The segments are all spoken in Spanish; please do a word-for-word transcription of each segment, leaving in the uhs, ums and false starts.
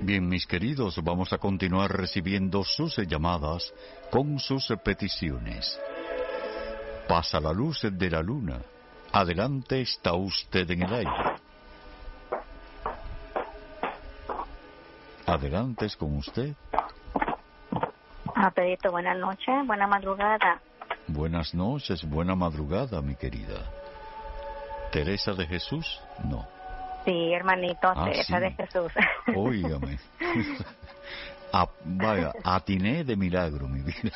Bien, mis queridos, vamos a continuar recibiendo sus llamadas con sus peticiones. Pasa la luz de la luna. Adelante, está usted en el aire. Adelante, es con usted. Ah, Pedrito, buenas noches, buena madrugada. Buenas noches, buena madrugada, mi querida. ¿Teresa de Jesús? No. Sí, hermanito, Ah, Teresa sí. de Jesús. Óigame. Ah, vaya, atiné de milagro, mi vida.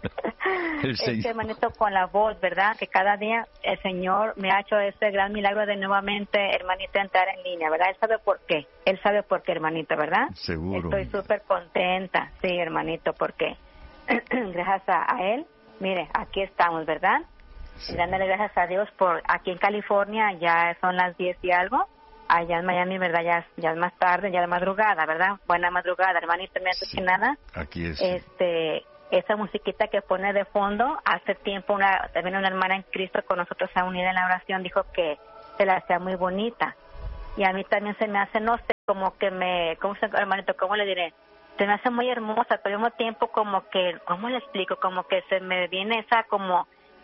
El Es Señor. que, hermanito, con la voz, ¿verdad? Que cada día el Señor me ha hecho ese gran milagro de nuevamente, hermanito, entrar en línea, ¿verdad? Él sabe por qué. Él sabe por qué, hermanito, ¿verdad? Seguro. Estoy súper contenta, sí, hermanito, porque gracias a, a Él, mire, aquí estamos, ¿verdad? Sí. Y dándole gracias a Dios por aquí en California, ya son las diez y algo. Allá en Miami, ¿verdad? Ya, ya es más tarde, ya de madrugada, ¿verdad? Buena madrugada, hermanito, me Sí. que nada. Aquí es. Este, esa musiquita que pone de fondo, hace tiempo una, también una hermana en Cristo con nosotros a unida en la oración dijo que se la hacía muy bonita. Y a mí también se me hace, no sé, como que me, ¿cómo se, hermanito, cómo le diré? Se me hace muy hermosa, pero al mismo tiempo como que, ¿cómo le explico? Como que se me viene esa como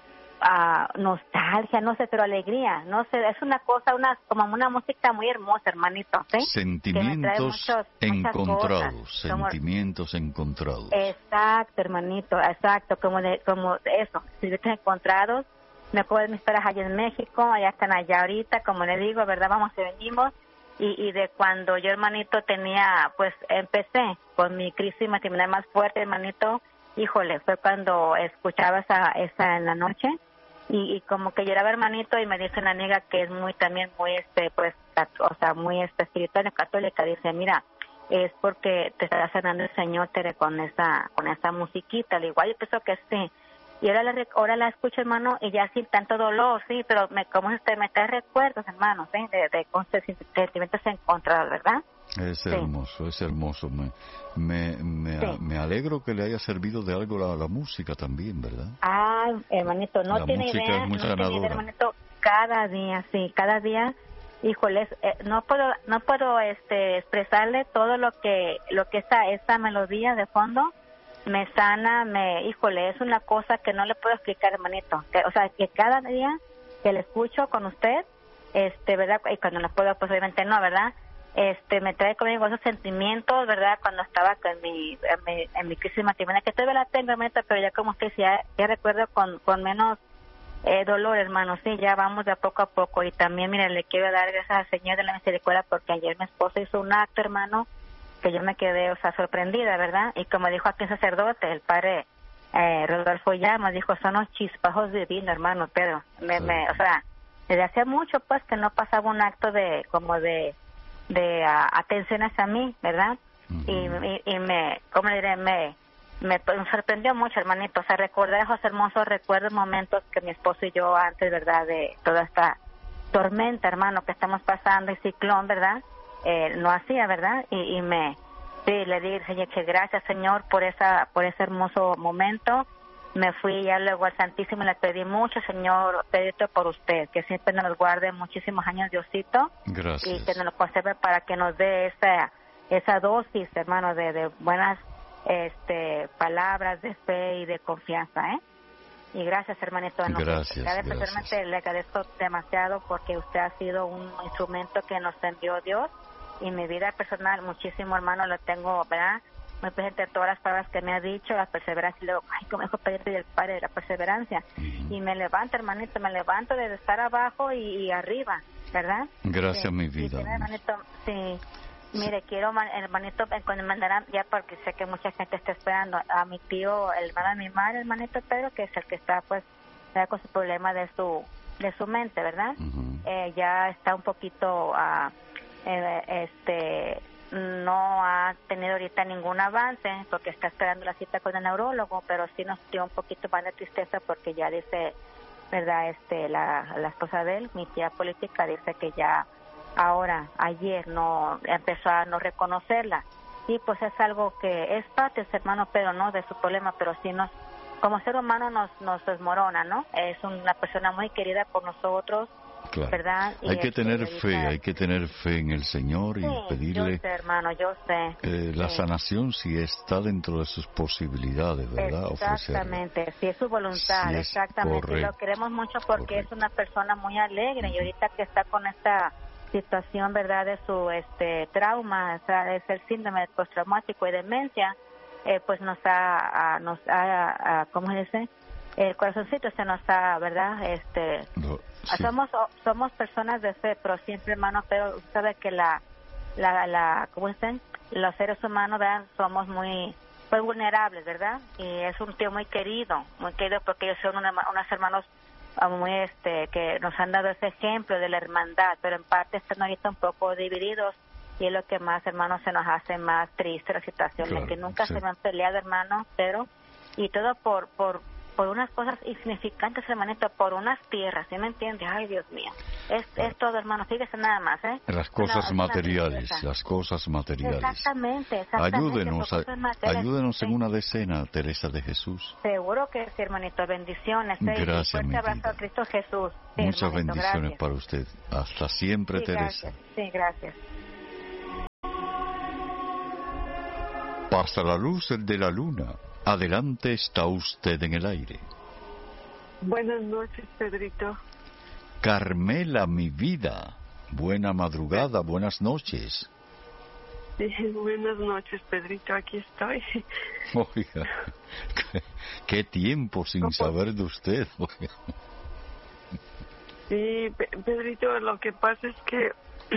uh, nostalgia, no sé, pero alegría, no sé, es una cosa, una como una música muy hermosa, hermanito, ¿sí? Sentimientos muchos, encontrados, como, sentimientos encontrados. Exacto, hermanito, exacto, como de, como de eso, sentimientos encontrados. Me acuerdo de mis padres allá en México, allá están allá ahorita, como le digo, ¿verdad? Vamos y venimos. Y, y de cuando yo, hermanito, tenía, pues empecé con mi crisis matrimonial más fuerte, hermanito, híjole, fue cuando escuchaba esa, esa en la noche y, y como que lloraba, hermanito, y me dice una amiga que es muy también muy, este, pues, o sea, muy este, espiritual, católica, dice, mira, es porque te está sanando el Señor, Tere, con esa, con esa musiquita. Al igual yo pienso que sí. Y ahora la, ahora la escucho, hermano, y ya sin tanto dolor, sí, pero me, como usted me trae recuerdos, hermano, sí, de, de, de sentimientos encontrados, ¿verdad? Es sí. hermoso, es hermoso. Me, me, me, sí. me alegro que le haya servido de algo la, la música también, ¿verdad? Ah, hermanito, no la tiene música idea, es muy no tiene idea, hermanito, cada día, sí, cada día, híjoles, eh, no puedo, no puedo, este, expresarle todo lo que, lo que esa, esa melodía de fondo me sana, me, híjole, es una cosa que no le puedo explicar, hermanito. Que, o sea, que cada día que le escucho con usted, este, ¿verdad? Y cuando no puedo, pues obviamente no, ¿verdad? Este, me trae conmigo esos sentimientos, ¿verdad? Cuando estaba en mi, en mi, en mi crisis matrimonial, que todavía la tengo, hermanito, pero ya como usted ya, ya recuerdo con, con menos eh, dolor, hermano, sí, ya vamos de a poco a poco. Y también, mire, le quiero dar gracias al Señor de la Misericordia porque ayer mi esposo hizo un acto, hermano, que yo me quedé, o sea, sorprendida, ¿verdad? Y como dijo aquí el sacerdote, el padre eh, Rodolfo Llamas, dijo, son los chispajos divinos, hermano, Pedro. Me, sí. me, o sea, desde hace mucho, pues, que no pasaba un acto de, como de, de uh, atención hacia mí, ¿verdad? Uh-huh. y, y, y me, ¿cómo le diré? Me, me, me sorprendió mucho, hermanito. O sea, recordar esos hermosos recuerdos, momentos que mi esposo y yo antes, ¿verdad? De toda esta tormenta, hermano, que estamos pasando, y ciclón, ¿verdad? Eh, no hacía, ¿verdad? Y, y me, sí, le dije, Señor, que gracias, Señor, por esa, por ese hermoso momento. Me fui ya luego al Santísimo y le pedí mucho, Señor, pedito por usted, que siempre nos guarde muchísimos años, Diosito. Gracias. Y que nos lo conserve para que nos dé esa, esa dosis, hermano, de, de buenas este, palabras de fe y de confianza, ¿eh? Y gracias, hermanito. Gracias, Cada gracias. personalmente le agradezco demasiado porque usted ha sido un instrumento que nos envió Dios. Y mi vida personal, muchísimo, hermano, lo tengo, ¿verdad? Muy presente en todas las palabras que me ha dicho, la perseverancia, y luego, ay, como dijo Pedro y el Padre, la perseverancia. Uh-huh. Y me levanto, hermanito, me levanto de estar abajo y, y arriba, ¿verdad? Gracias, sí. mi vida. Y, hermanito, sí. Mire, quiero, hermanito, cuando me mandarán, ya porque sé que mucha gente está esperando, a mi tío, el hermano de mi madre, hermanito Pedro, que es el que está, pues, con su problema de su de su mente, ¿verdad? Uh-huh. Eh, ya está un poquito, uh, eh, este, no ha tenido ahorita ningún avance, porque está esperando la cita con el neurólogo, pero sí nos dio un poquito más de tristeza, porque ya dice, ¿verdad? Este, la, la esposa de él, mi tía política, dice que ya ahora, ayer, no empezó a no reconocerla. Y pues es algo que es parte, hermano Pedro, ¿no? De su problema, pero sí nos, como ser humano nos, nos desmorona, ¿no? Es una persona muy querida por nosotros, Claro. ¿verdad? Hay Y que este, tener ahorita- fe, hay que tener fe en el Señor y Sí, pedirle yo sé, hermano, yo sé. eh, la Sí. sanación si está dentro de sus posibilidades, ¿verdad? Ofrecerla. Exactamente, si es su voluntad, Si es exactamente. Y correcto, lo queremos mucho porque correcto. es una persona muy alegre y ahorita que está con esta situación, ¿verdad? De su este trauma, o sea, es el síndrome postraumático y demencia, eh, pues nos ha, a- nos ha, a- ¿cómo se dice? El corazoncito se nos ha, ¿verdad? Este, Lo- sí. somos somos personas de fe, pero siempre, hermano, pero usted sabe que la, la, la, ¿cómo dicen? Los seres humanos, ¿verdad? Somos muy, muy vulnerables, ¿verdad? Y es un tío muy querido, muy querido porque ellos son una, unos hermanos ah, muy, este, que nos han dado ese ejemplo de la hermandad, pero en parte están ahorita un poco divididos y es lo que más, hermanos, se nos hace más triste la situación, Claro, de que nunca sí. se me han peleado, hermano, pero, y todo por, por, por unas cosas insignificantes, hermanito, por unas tierras, ¿sí me entiendes? Ay, Dios mío. Es, es todo, hermano, fíjese nada más, ¿eh? Las Es cosas una- es una materiales, tristeza. las cosas materiales. Exactamente, exactamente. Ayúdenos, por a- cosas materiales. ayúdenos en Sí. una decena, Teresa de Jesús. Seguro que sí, hermanito. Bendiciones. ¿eh? Y un Gracias, fuerte mi abrazo vida. a Cristo Jesús. Sí, Muchas hermanito, bendiciones gracias. para usted. Hasta siempre, Sí, Teresa. gracias. Sí, gracias. Pasa la luz de la luna. Adelante está usted en el aire. Buenas noches, Pedrito. Carmela, mi vida. Buena madrugada, buenas noches. Sí, buenas noches, Pedrito. Aquí estoy. Oiga, qué, qué tiempo sin ¿Cómo? saber de usted. Oiga. Sí, Pe- Pedrito, lo que pasa es que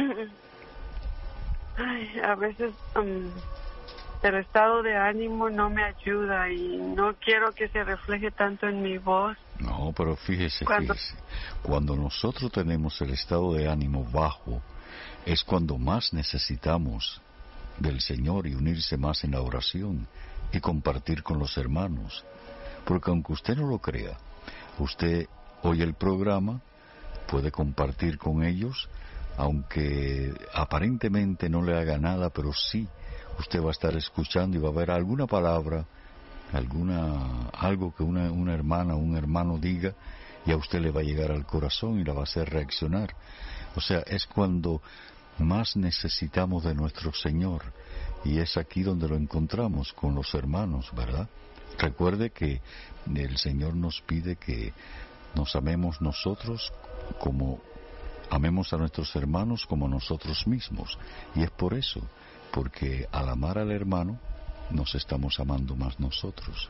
ay, a veces um, el estado de ánimo no me ayuda y no quiero que se refleje tanto en mi voz. No, pero fíjese, Cuando- fíjese. Cuando nosotros tenemos el estado de ánimo bajo, es cuando más necesitamos del Señor y unirse más en la oración y compartir con los hermanos. Porque aunque usted no lo crea, usted oye el programa, puede compartir con ellos, aunque aparentemente no le haga nada, pero sí, usted va a estar escuchando y va a ver alguna palabra, alguna algo que una, una hermana o un hermano diga y a usted le va a llegar al corazón y la va a hacer reaccionar. O sea, es cuando más necesitamos de nuestro Señor y es aquí donde lo encontramos con los hermanos, ¿verdad? Recuerde que el Señor nos pide que nos amemos nosotros como amemos a nuestros hermanos como nosotros mismos, y es por eso, porque al amar al hermano nos estamos amando más nosotros.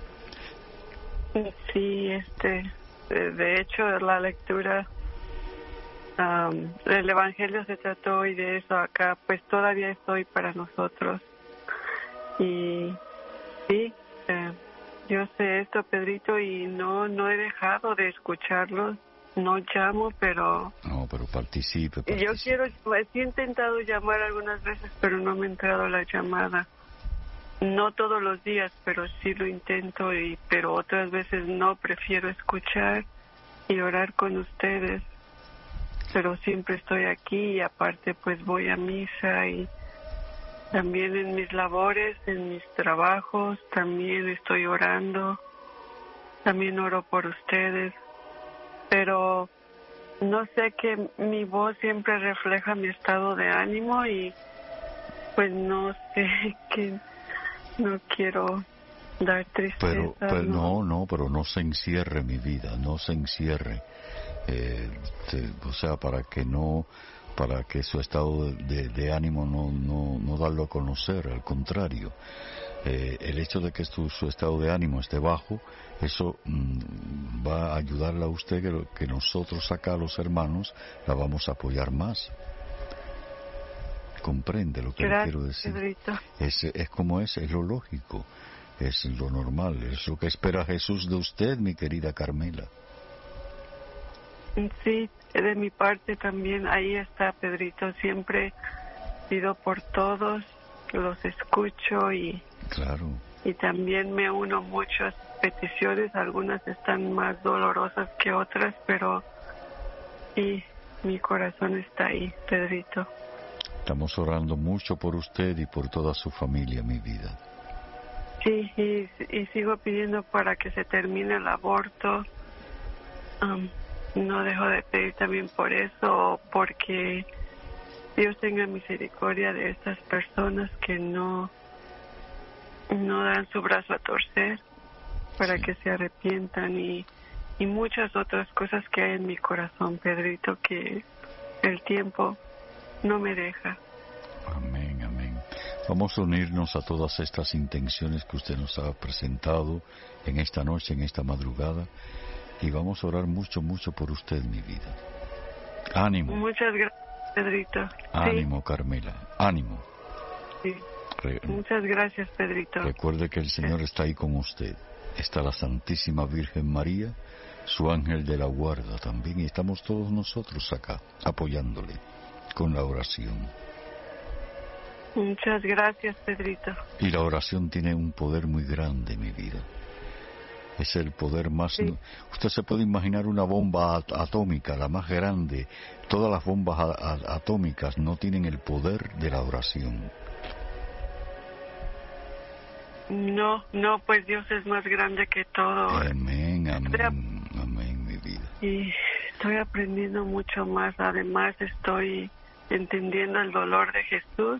Sí, este, de, de hecho, la lectura um, del Evangelio se trató hoy de eso. Acá, pues todavía estoy para nosotros. Y sí, eh, yo sé esto, Pedrito, y no, no he dejado de escucharlos. No llamo, pero No, pero participe, y yo participe. quiero, pues, he intentado llamar algunas veces, pero no me ha entrado la llamada. No todos los días, pero sí lo intento, y pero otras veces no, prefiero escuchar y orar con ustedes. Pero siempre estoy aquí y aparte pues voy a misa y también en mis labores, en mis trabajos, también estoy orando. También oro por ustedes. Pero no sé, que mi voz siempre refleja mi estado de ánimo y pues no sé, que no quiero dar tristeza. Pero, pero no, no, pero no se encierre, mi vida, no se encierre. Eh, te- o sea, para que no, para que su estado de, de ánimo no, no, no darlo a conocer, al contrario. Eh, el hecho de que su, su estado de ánimo esté bajo, eso mm, va a ayudarle a usted que, lo- que nosotros acá, los hermanos, la vamos a apoyar más. Comprende lo que le Gracias, quiero decir. Pedrito. Es, es como es, es lo lógico, es lo normal, es lo que espera Jesús de usted, mi querida Carmela. Sí, de mi parte también, ahí está, Pedrito. Siempre pido por todos, los escucho y, Claro, y también me uno muchas peticiones. Algunas están más dolorosas que otras, pero sí, mi corazón está ahí, Pedrito. estamos orando mucho por usted y por toda su familia, mi vida. Sí, y, y sigo pidiendo para que se termine el aborto. Am, no dejo de pedir también por eso, porque Dios tenga misericordia de estas personas que no, no dan su brazo a torcer para Sí. que se arrepientan y, y muchas otras cosas que hay en mi corazón, Pedrito, que el tiempo no me deja. Amén, amén. Vamos a unirnos a todas estas intenciones que usted nos ha presentado en esta noche, en esta madrugada, y vamos a orar mucho, mucho por usted, mi vida. Ánimo, Muchas gracias, Pedrito. ánimo, Carmela, ánimo. Sí, sí. Re- Muchas gracias, Pedrito. recuerde que el Señor está ahí con usted. Está la Santísima Virgen María, su ángel de la guarda también, y estamos todos nosotros acá, apoyándole con la oración. Muchas gracias, Pedrito. Y la oración tiene un poder muy grande, mi vida. Es el poder más... Sí. Usted se puede imaginar una bomba at- atómica, la más grande. Todas las bombas a- a- atómicas no tienen el poder de la oración. No, no, pues Dios es más grande que todo. Amén, amén, amén, mi vida. Y estoy aprendiendo mucho más. Además, estoy entendiendo el dolor de Jesús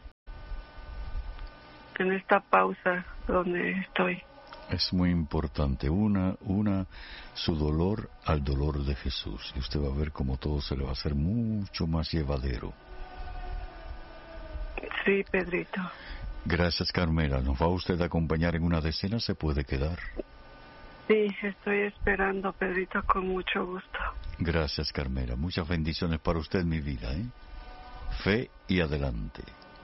en esta pausa donde estoy. Es muy importante. Una, una, su dolor al dolor de Jesús. Y usted va a ver cómo todo se le va a hacer mucho más llevadero. Sí, Pedrito. Gracias, Carmela. ¿Nos va usted a acompañar en una decena? ¿Se puede quedar? Sí, estoy esperando, Pedrito, con mucho gusto. Gracias, Carmela. Muchas bendiciones para usted, mi vida, ¿eh? Fe y adelante.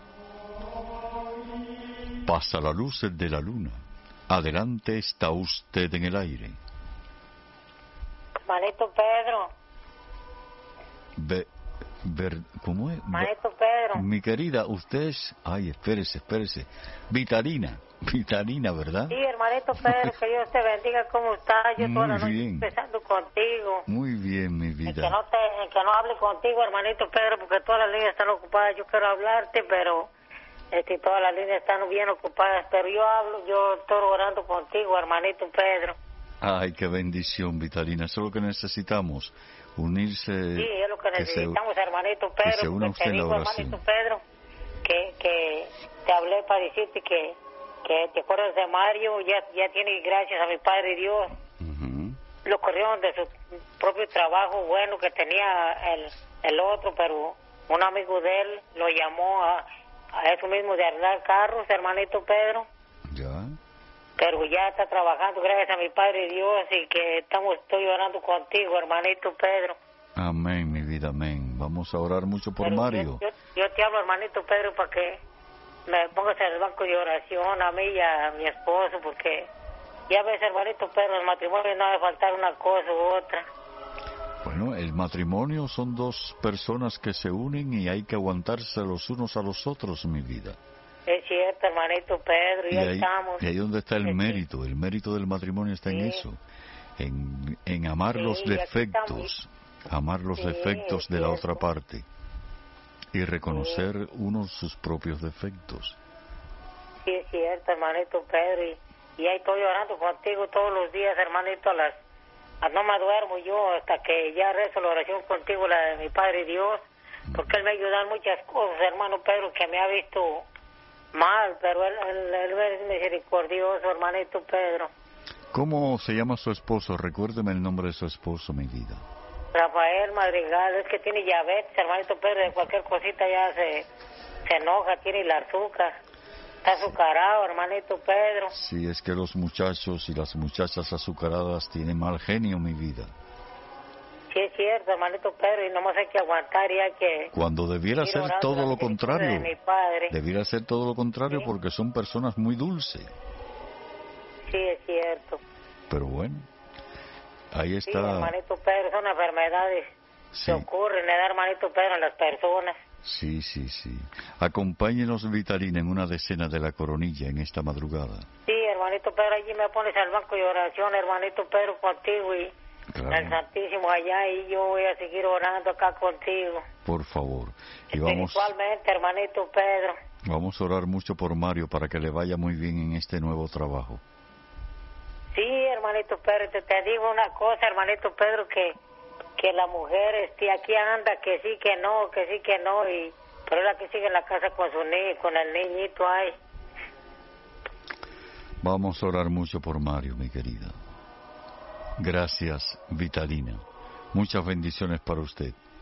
Pasa la luz de la luna. Adelante está usted en el aire. Manito Pedro, Ve, ver, ¿cómo es? Ve- Manito Pedro. mi querida, usted es... Ay, espérese, espérese. Vitalina, Vitalina, ¿verdad? Sí, hermanito Pedro, que Dios te bendiga. ¿Cómo estás? Yo toda la Muy noche bien. empezando contigo. Muy bien, mi En que, vida. no te, en que no hable contigo, hermanito Pedro, porque todas las líneas están ocupadas. Yo quiero hablarte, pero este, todas las líneas están bien ocupadas. Pero yo hablo, yo estoy orando contigo, hermanito Pedro. Ay, qué bendición, Vitalina. Eso es lo que necesitamos. Unirse... Sí, es lo que que se- necesitamos, hermanito que Pedro. se una porque usted te en la digo, oración. hermanito Pedro, que, que te hablé para decirte que, que te acuerdas de Mario, ya, ya tiene, gracias a mi Padre Dios, Ujú. lo corrieron de su propio trabajo bueno que tenía el, el otro, pero un amigo de él lo llamó a, a eso mismo de arreglar carros, hermanito Pedro, Ya. pero ya está trabajando gracias a mi Padre Dios y que estamos, estoy orando contigo, hermanito Pedro. Amén, mi vida, amén. Vamos a orar mucho por Pero Mario. Yo, yo, yo te hablo, hermanito Pedro, para que me pongas en el banco de oración a mí y a mi esposo, porque ya ves, hermanito Pedro, el matrimonio no debe faltar una cosa u otra. Bueno, el matrimonio son dos personas que se unen y hay que aguantarse los unos a los otros, mi vida. Es cierto, hermanito Pedro, Y ya ahí, estamos. y ahí donde está el Sí. mérito. El mérito del matrimonio está en Sí. eso. En, en amar Sí, los y aquí defectos. Amar los Sí, defectos es de la cierto. otra parte. Y reconocer uno sus propios defectos. Sí, es cierto, hermanito Pedro, y, y ahí estoy orando contigo todos los días, hermanito, a las... a- no me duermo yo hasta que ya rezo la oración contigo, la de mi Padre Dios, porque Él me ayuda en muchas cosas, hermano Pedro, que me ha visto mal, pero Él, él, él es misericordioso, hermanito Pedro. ¿Cómo se llama su esposo? Recuérdeme el nombre de su esposo, mi vida. Rafael Madrigal, es que tiene diabetes, hermanito Pedro, de cualquier cosita ya se, se enoja, tiene el azúcar, está azucarado, hermanito Pedro. Sí, es que los muchachos y las muchachas azucaradas tienen mal genio, mi vida. Sí, es cierto, hermanito Pedro, y nomás hay que aguantar y hay que... Cuando debiera ir ser orando todo la lo misericordia contrario. de mi padre. Debiera ser todo lo contrario Sí. porque son personas muy dulces. Sí, es cierto. Pero bueno, ahí Sí, está. hermanito Pedro, son enfermedades Sí, que ocurren, ¿eh, hermanito Pedro, en las personas? sí, sí, sí. Acompáñenos, Vitalina, en una decena de la coronilla en esta madrugada. Sí, hermanito Pedro, allí me pones al banco de oración, hermanito Pedro, contigo y el Claro, Santísimo allá, y yo voy a seguir orando acá contigo. por favor. Y vamos, Espiritualmente, hermanito Pedro. vamos a orar mucho por Mario para que le vaya muy bien en este nuevo trabajo. Sí, hermanito Pedro, te, te digo una cosa, hermanito Pedro, que, que la mujer este, aquí anda, que sí, que no, que sí, que no, y pero es la que sigue en la casa con su niño, con el niñito ahí. Vamos a orar mucho por Mario, mi querida. Gracias, Vitalina. Muchas bendiciones para usted.